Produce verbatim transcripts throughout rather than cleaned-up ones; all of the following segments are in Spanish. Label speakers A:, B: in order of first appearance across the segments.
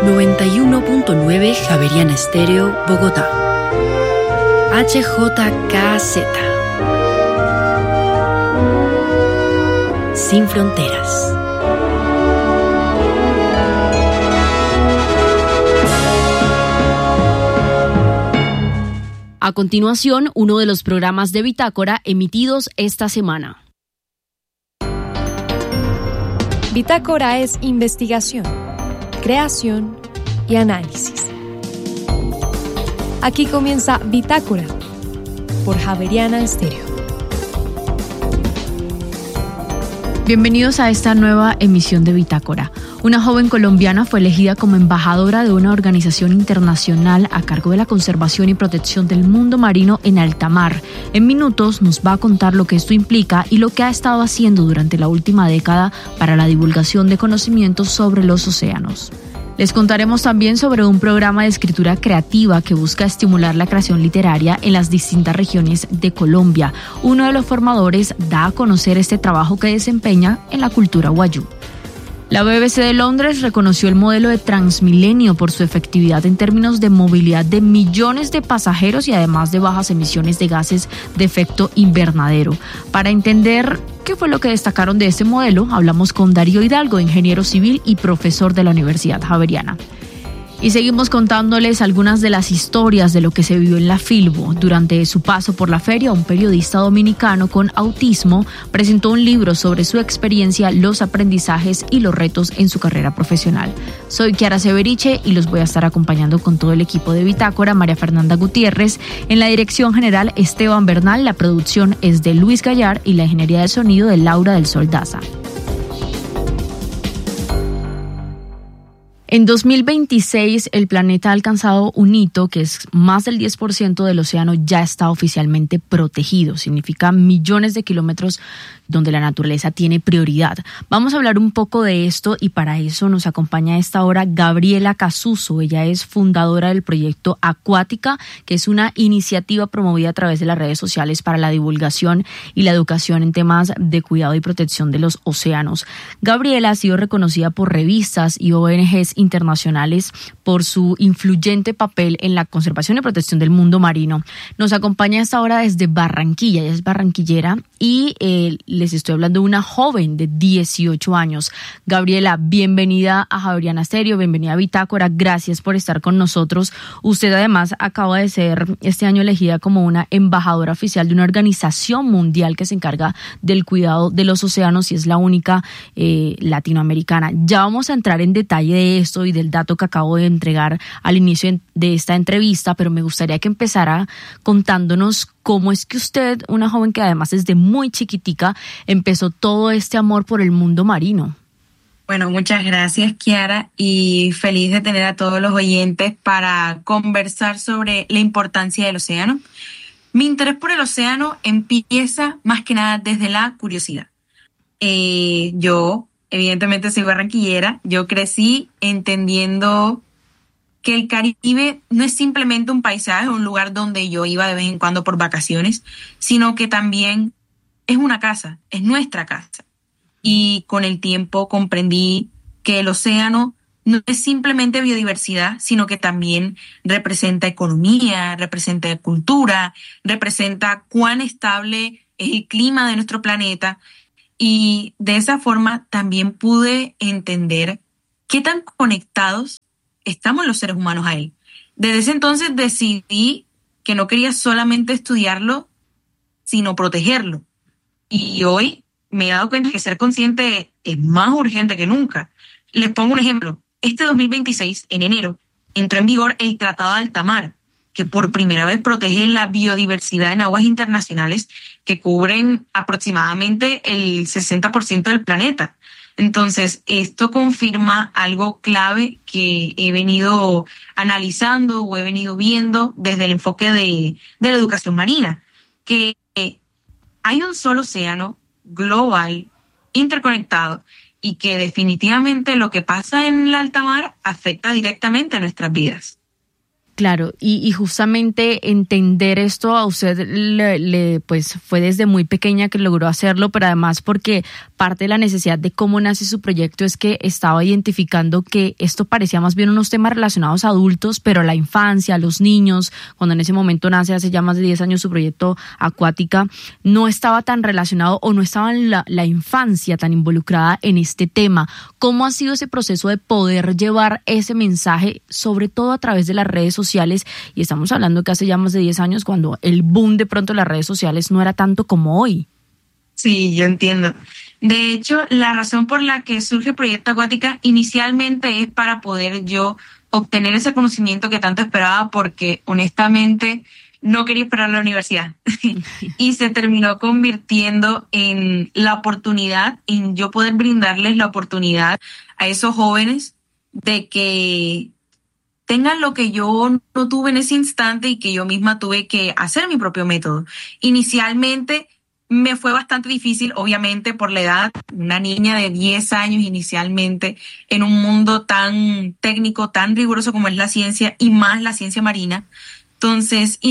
A: noventa y uno punto nueve Javeriana Estéreo, Bogotá. H J K Z. Sin fronteras. A continuación, uno de los programas de Bitácora emitidos esta semana.
B: Bitácora es investigación, creación y análisis. Aquí comienza Bitácora por Javeriana Estéreo.
C: Bienvenidos a esta nueva emisión de Bitácora. Una joven colombiana fue elegida como embajadora de una organización internacional a cargo de la conservación y protección del mundo marino en alta mar. En minutos nos va a contar lo que esto implica y lo que ha estado haciendo durante la última década para la divulgación de conocimientos sobre los océanos. Les contaremos también sobre un programa de escritura creativa que busca estimular la creación literaria en las distintas regiones de Colombia. Uno de los formadores da a conocer este trabajo que desempeña en la cultura wayuu. La B B C de Londres reconoció el modelo de Transmilenio por su efectividad en términos de movilidad de millones de pasajeros y además de bajas emisiones de gases de efecto invernadero. Para entender qué fue lo que destacaron de este modelo, hablamos con Darío Hidalgo, ingeniero civil y profesor de la Universidad Javeriana. Y seguimos contándoles algunas de las historias de lo que se vivió en la Filbo. Durante su paso por la feria, un periodista dominicano con autismo presentó un libro sobre su experiencia, los aprendizajes y los retos en su carrera profesional. Soy Kiara Severiche y los voy a estar acompañando con todo el equipo de Bitácora, María Fernanda Gutiérrez, en la dirección general Esteban Bernal, la producción es de Luis Gallar y la ingeniería de sonido de Laura del Sol Daza. En dos mil veintiséis, el planeta ha alcanzado un hito que es más del diez por ciento del océano ya está oficialmente protegido. Significa millones de kilómetros donde la naturaleza tiene prioridad. Vamos a hablar un poco de esto y para eso nos acompaña a esta hora Gabriela Casuso. Ella es fundadora del proyecto Acuática, que es una iniciativa promovida a través de las redes sociales para la divulgación y la educación en temas de cuidado y protección de los océanos. Gabriela ha sido reconocida por revistas y O N Ges internacionales por su influyente papel en la conservación y protección del mundo marino. Nos acompaña a esta hora desde Barranquilla, ella es barranquillera y eh, les estoy hablando de una joven de dieciocho años. Gabriela, bienvenida a Javeriana Estéreo, bienvenida a Bitácora, gracias por estar con nosotros. Usted además acaba de ser este año elegida como una embajadora oficial de una organización mundial que se encarga del cuidado de los océanos y es la única eh, latinoamericana. Ya vamos a entrar en detalle de esto y del dato que acabo de entregar al inicio de esta entrevista, pero me gustaría que empezara contándonos cómo es que usted, una joven que además desde muy chiquitica, empezó todo este amor por el mundo marino.
D: Bueno, muchas gracias, Kiara, y feliz de tener a todos los oyentes para conversar sobre la importancia del océano. Mi interés por el océano empieza más que nada desde la curiosidad. Eh, yo Evidentemente soy barranquillera, yo crecí entendiendo que el Caribe no es simplemente un paisaje, un lugar donde yo iba de vez en cuando por vacaciones, sino que también es una casa, es nuestra casa. Y con el tiempo comprendí que el océano no es simplemente biodiversidad, sino que también representa economía, representa cultura, representa cuán estable es el clima de nuestro planeta. Y de esa forma también pude entender qué tan conectados estamos los seres humanos a él. Desde ese entonces decidí que no quería solamente estudiarlo, sino protegerlo. Y hoy me he dado cuenta que ser consciente es más urgente que nunca. Les pongo un ejemplo. Este dos mil veintiséis, en enero, entró en vigor el Tratado de Alta Mar, que por primera vez protege la biodiversidad en aguas internacionales que cubren aproximadamente el sesenta por ciento del planeta. Entonces, esto confirma algo clave que he venido analizando o he venido viendo desde el enfoque de, de la educación marina, que hay un solo océano global, interconectado, y que definitivamente lo que pasa en la alta mar afecta directamente a nuestras vidas.
C: Claro, y, y justamente entender esto a usted le, le pues fue desde muy pequeña que logró hacerlo, pero además porque parte de la necesidad de cómo nace su proyecto es que estaba identificando que esto parecía más bien unos temas relacionados a adultos, pero la infancia, los niños, cuando en ese momento nace hace ya más de diez años su proyecto Acuática, no estaba tan relacionado o no estaba la, la infancia tan involucrada en este tema. ¿Cómo ha sido ese proceso de poder llevar ese mensaje, sobre todo a través de las redes sociales? Sociales, y estamos hablando que hace ya más de diez años cuando el boom de pronto de las redes sociales no era tanto como hoy?
D: Sí, yo entiendo. De hecho, la razón por la que surge Proyecto Acuática inicialmente es para poder yo obtener ese conocimiento que tanto esperaba, porque honestamente no quería esperar a la universidad y se terminó convirtiendo en la oportunidad, en yo poder brindarles la oportunidad a esos jóvenes de que tengan lo que yo no tuve en ese instante y que yo misma tuve que hacer mi propio método. Inicialmente me fue bastante difícil, obviamente por la edad, una niña de diez años inicialmente en un mundo tan técnico, tan riguroso como es la ciencia y más la ciencia marina. Entonces,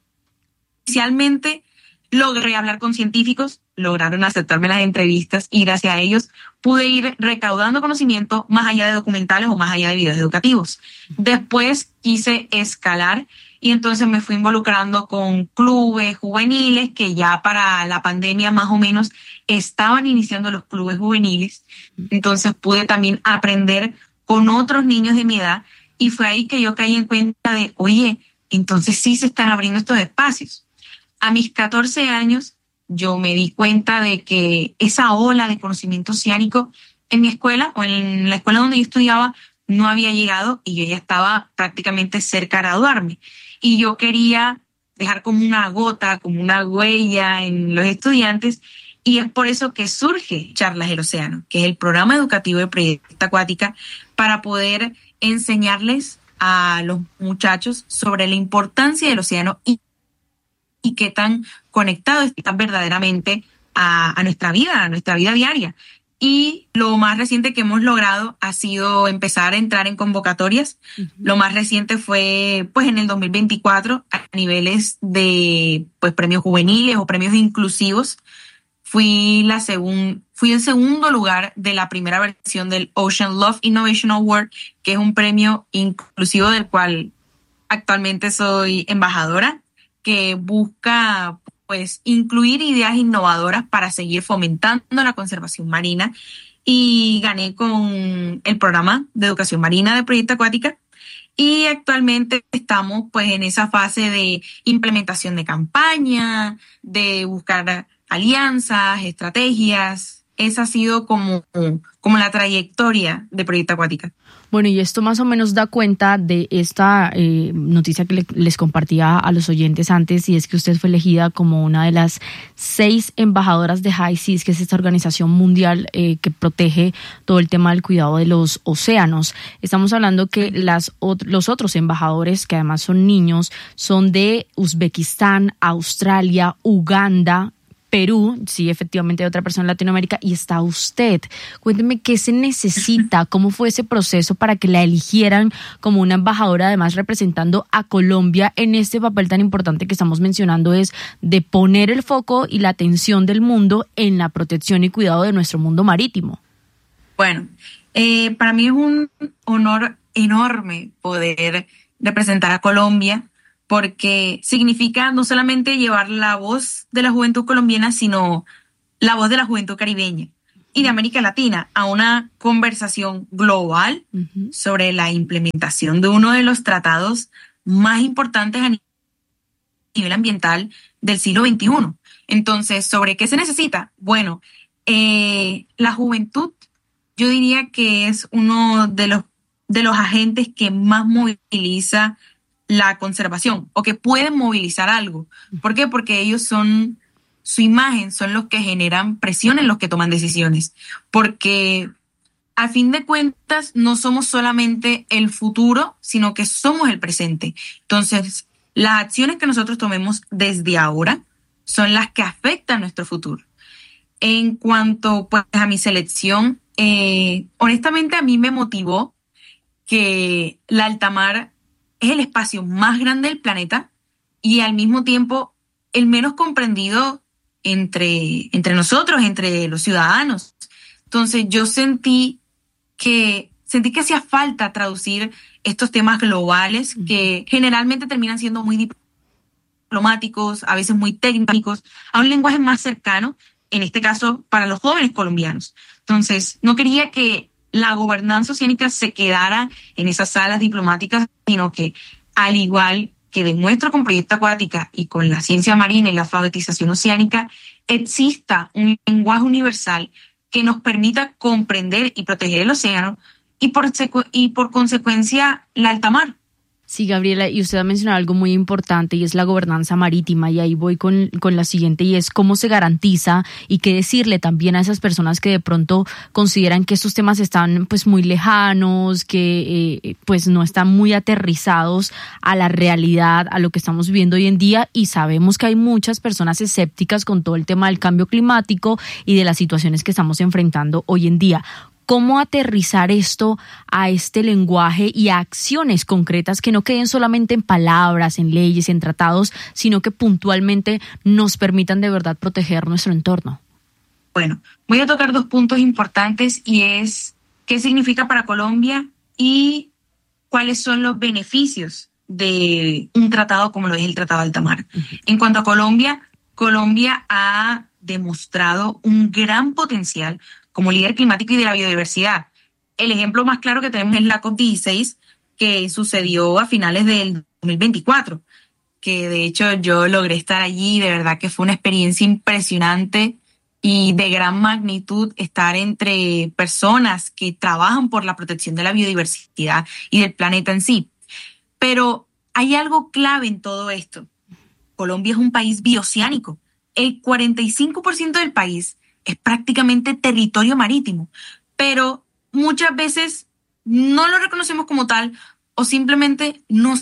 D: inicialmente logré hablar con científicos, lograron aceptarme las entrevistas y gracias a ellos pude ir recaudando conocimiento más allá de documentales o más allá de videos educativos. Después quise escalar y entonces me fui involucrando con clubes juveniles que ya para la pandemia más o menos estaban iniciando los clubes juveniles. Entonces pude también aprender con otros niños de mi edad y fue ahí que yo caí en cuenta de, oye, entonces sí se están abriendo estos espacios. A mis catorce años, yo me di cuenta de que esa ola de conocimiento oceánico en mi escuela o en la escuela donde yo estudiaba no había llegado y yo ya estaba prácticamente cerca de graduarme. Y yo quería dejar como una gota, como una huella en los estudiantes y es por eso que surge Charlas del Océano, que es el programa educativo de Proyecto Acuática para poder enseñarles a los muchachos sobre la importancia del océano y y qué tan conectado está verdaderamente a, a nuestra vida, a nuestra vida diaria. Y lo más reciente que hemos logrado ha sido empezar a entrar en convocatorias. Uh-huh. Lo más reciente fue pues en el dos mil veinticuatro a niveles de pues premios juveniles o premios inclusivos. Fui, la segun, fui el segundo lugar de la primera versión del Ocean Love Innovation Award, que es un premio inclusivo del cual actualmente soy embajadora, que busca pues incluir ideas innovadoras para seguir fomentando la conservación marina y gané con el programa de educación marina de Proyecto Acuática y actualmente estamos pues en esa fase de implementación de campaña, de buscar alianzas, estrategias. Esa ha sido como, como la trayectoria de Proyecto Acuática.
C: Bueno, y esto más o menos da cuenta de esta eh, noticia que le, les compartía a los oyentes antes, y es que usted fue elegida como una de las seis embajadoras de High Seas, que es esta organización mundial eh, que protege todo el tema del cuidado de los océanos. Estamos hablando que las, los otros embajadores, que además son niños, son de Uzbekistán, Australia, Uganda, Perú, sí, efectivamente hay otra persona en Latinoamérica, y está usted. Cuénteme qué se necesita, cómo fue ese proceso para que la eligieran como una embajadora, además representando a Colombia en este papel tan importante que estamos mencionando, es de poner el foco y la atención del mundo en la protección y cuidado de nuestro mundo marítimo.
D: Bueno, eh, para mí es un honor enorme poder representar a Colombia, porque significa no solamente llevar la voz de la juventud colombiana, sino la voz de la juventud caribeña y de América Latina a una conversación global uh-huh. sobre la implementación de uno de los tratados más importantes a nivel ambiental del siglo veintiuno. Entonces, ¿sobre qué se necesita? Bueno, eh, la juventud, yo diría que es uno de los, de los agentes que más moviliza la conservación o que pueden movilizar algo. ¿Por qué? Porque ellos son, su imagen son los que generan presión en los que toman decisiones. Porque a fin de cuentas no somos solamente el futuro, sino que somos el presente. Entonces, las acciones que nosotros tomemos desde ahora son las que afectan nuestro futuro. En cuanto pues, a mi selección, eh, honestamente a mí me motivó que la alta mar es el espacio más grande del planeta y al mismo tiempo el menos comprendido entre, entre nosotros, entre los ciudadanos. Entonces yo sentí que, sentí que hacía falta traducir estos temas globales que generalmente terminan siendo muy diplomáticos, a veces muy técnicos, a un lenguaje más cercano, en este caso para los jóvenes colombianos. Entonces no quería que la gobernanza oceánica se quedara en esas salas diplomáticas, sino que al igual que demuestro con Proyecto Acuática y con la ciencia marina y la alfabetización oceánica, exista un lenguaje universal que nos permita comprender y proteger el océano y por, secu- y por consecuencia la alta mar.
C: Sí, Gabriela, y usted ha mencionado algo muy importante y es la gobernanza marítima, y ahí voy con, con la siguiente, y es cómo se garantiza y qué decirle también a esas personas que de pronto consideran que estos temas están pues muy lejanos, que eh, pues no están muy aterrizados a la realidad, a lo que estamos viviendo hoy en día, y sabemos que hay muchas personas escépticas con todo el tema del cambio climático y de las situaciones que estamos enfrentando hoy en día. ¿Cómo aterrizar esto a este lenguaje y a acciones concretas que no queden solamente en palabras, en leyes, en tratados, sino que puntualmente nos permitan de verdad proteger nuestro entorno?
D: Bueno, voy a tocar dos puntos importantes y es qué significa para Colombia y cuáles son los beneficios de un tratado como lo es el Tratado de Alta Mar. Uh-huh. En cuanto a Colombia, Colombia ha demostrado un gran potencial como líder climático y de la biodiversidad. El ejemplo más claro que tenemos es la COP dieciséis, que sucedió a finales del dos mil veinticuatro, que de hecho yo logré estar allí, de verdad que fue una experiencia impresionante y de gran magnitud estar entre personas que trabajan por la protección de la biodiversidad y del planeta en sí. Pero hay algo clave en todo esto. Colombia es un país bioceánico. El cuarenta y cinco por ciento del país es prácticamente territorio marítimo, pero muchas veces no lo reconocemos como tal o simplemente no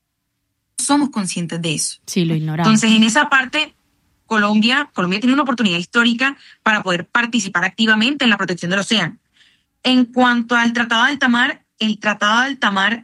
D: somos conscientes de eso.
C: Sí, lo ignoramos.
D: Entonces, en esa parte, Colombia, Colombia tiene una oportunidad histórica para poder participar activamente en la protección del océano. En cuanto al Tratado de Alta Mar, el Tratado de Alta Mar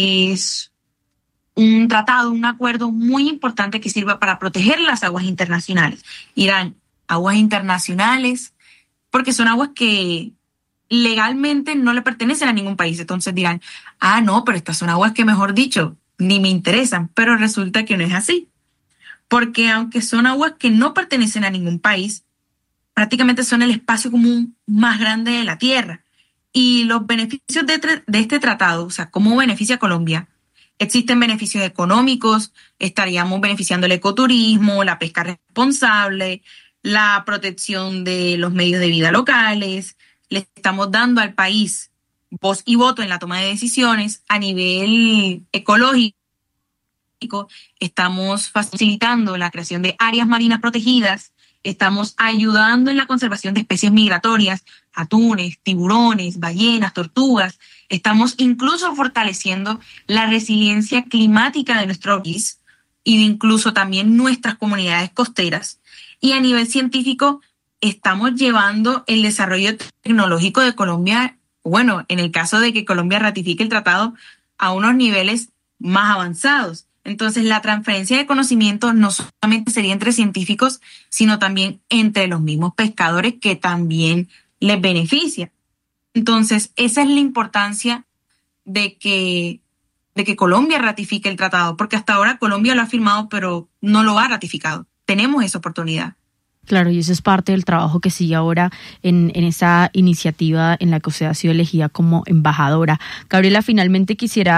D: es un tratado, un acuerdo muy importante que sirve para proteger las aguas internacionales. Irán, aguas internacionales, porque son aguas que legalmente no le pertenecen a ningún país. Entonces dirán, ah, no, pero estas son aguas que, mejor dicho, ni me interesan. Pero resulta que no es así. Porque aunque son aguas que no pertenecen a ningún país, prácticamente son el espacio común más grande de la Tierra. Y los beneficios de, tra- de este tratado, o sea, ¿cómo beneficia a Colombia? Existen beneficios económicos, estaríamos beneficiando el ecoturismo, la pesca responsable, la protección de los medios de vida locales. Le estamos dando al país voz y voto en la toma de decisiones. A nivel ecológico, estamos facilitando la creación de áreas marinas protegidas, estamos ayudando en la conservación de especies migratorias, atunes, tiburones, ballenas, tortugas. Estamos incluso fortaleciendo la resiliencia climática de nuestro país y de incluso también nuestras comunidades costeras. Y a nivel científico, estamos llevando el desarrollo tecnológico de Colombia, bueno, en el caso de que Colombia ratifique el tratado, a unos niveles más avanzados. Entonces, la transferencia de conocimiento no solamente sería entre científicos, sino también entre los mismos pescadores, que también les beneficia. Entonces, esa es la importancia de que, de que Colombia ratifique el tratado, porque hasta ahora Colombia lo ha firmado, pero no lo ha ratificado. Tenemos esa oportunidad.
C: Claro, y eso es parte del trabajo que sigue ahora en, en esa iniciativa en la que usted ha sido elegida como embajadora. Gabriela, finalmente quisiera